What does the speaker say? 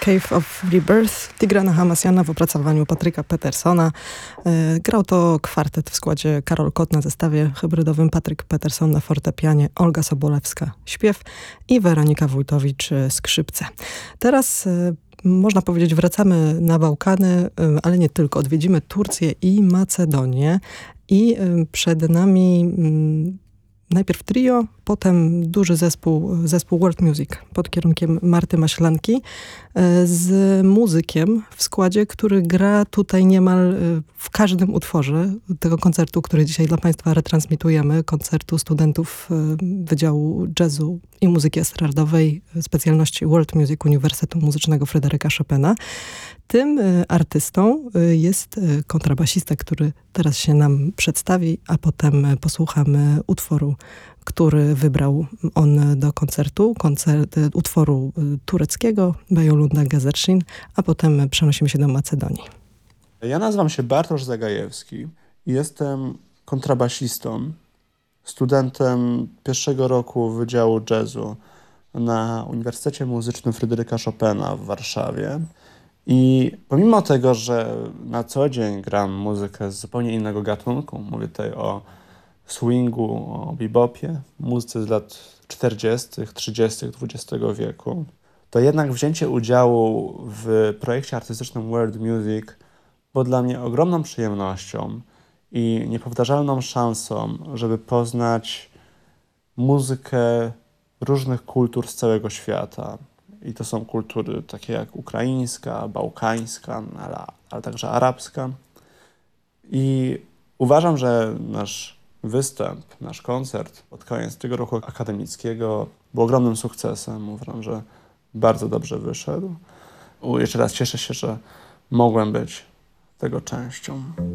Cave of Rebirth Tigrana Hamasjana w opracowaniu Patryka Petersona. Grał to kwartet w składzie Karol Kot na zestawie hybrydowym, Patryk Peterson na fortepianie, Olga Sobolewska śpiew i Weronika Wójtowicz skrzypce. Teraz można powiedzieć, wracamy na Bałkany, ale nie tylko. Odwiedzimy Turcję i Macedonię i przed nami najpierw trio, potem duży zespół World Music pod kierunkiem Marty Maślanki z muzykiem w składzie, który gra tutaj niemal w każdym utworze tego koncertu, który dzisiaj dla Państwa retransmitujemy, koncertu studentów Wydziału Jazzu i Muzyki Estradowej specjalności World Music Uniwersytetu Muzycznego Fryderyka Chopina. Tym artystą jest kontrabasista, który teraz się nam przedstawi, a potem posłuchamy utworu, który wybrał on do koncertu, utworu tureckiego, Bejolunda Gezersin, a potem przenosimy się do Macedonii. Ja nazywam się Bartosz Zagajewski i jestem kontrabasistą, studentem pierwszego roku Wydziału Jazzu na Uniwersytecie Muzycznym Fryderyka Chopina w Warszawie. I pomimo tego, że na co dzień gram muzykę z zupełnie innego gatunku, mówię tutaj o swingu, o bebopie, muzyce z lat 40., 30. XX wieku, to jednak wzięcie udziału w projekcie artystycznym World Music było dla mnie ogromną przyjemnością i niepowtarzalną szansą, żeby poznać muzykę różnych kultur z całego świata. I to są kultury takie jak ukraińska, bałkańska, ale także arabska. I uważam, że nasz występ, nasz koncert pod koniec tego roku akademickiego był ogromnym sukcesem. Uważam, że bardzo dobrze wyszedł. Jeszcze raz cieszę się, że mogłem być tego częścią.